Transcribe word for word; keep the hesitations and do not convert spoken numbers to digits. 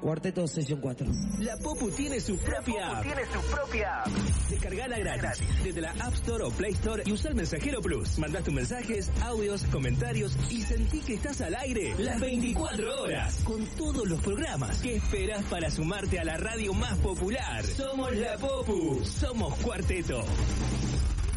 Cuarteto Sesión cuatro. La Popu tiene su propia app. Tiene su propia app. Descargala gratis desde la App Store o Play Store y usa el Mensajero Plus. Mandá tus mensajes, audios, comentarios y sentí que estás al aire las veinticuatro horas con todos los programas. ¿Qué esperas para sumarte a la radio más popular? Somos La Popu. Somos Cuarteto.